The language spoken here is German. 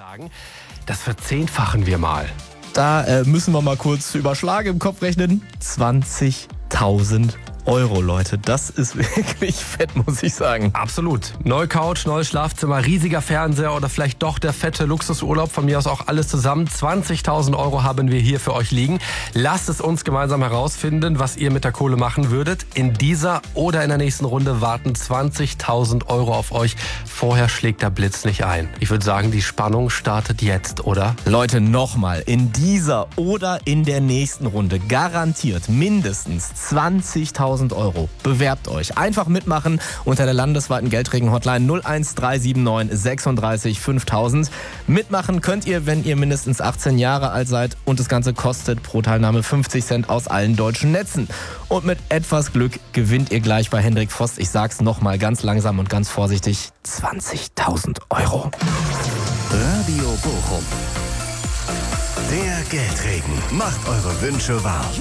sagen, das verzehnfachen wir mal. Da müssen wir mal kurz überschlagen im Kopf rechnen. 20.000 Euro, Leute. Das ist wirklich fett, muss ich sagen. Absolut. Neue Couch, neues Schlafzimmer, riesiger Fernseher oder vielleicht doch der fette Luxusurlaub. Von mir aus auch alles zusammen. 20.000 Euro haben wir hier für euch liegen. Lasst es uns gemeinsam herausfinden, was ihr mit der Kohle machen würdet. In dieser oder in der nächsten Runde warten 20.000 Euro auf euch. Vorher schlägt der Blitz nicht ein. Ich würde sagen, die Spannung startet jetzt, oder? Leute, nochmal. In dieser oder in der nächsten Runde garantiert mindestens 20.000 Euro. Bewerbt euch. Einfach mitmachen unter der landesweiten Geldregen-Hotline 01379 36 5000. Mitmachen könnt ihr, wenn ihr mindestens 18 Jahre alt seid, und das Ganze kostet pro Teilnahme 50 Cent aus allen deutschen Netzen. Und mit etwas Glück gewinnt ihr gleich bei Hendrik Vost, ich sag's nochmal ganz langsam und ganz vorsichtig, 20.000 Euro. Radio Bochum. Der Geldregen macht eure Wünsche wahr.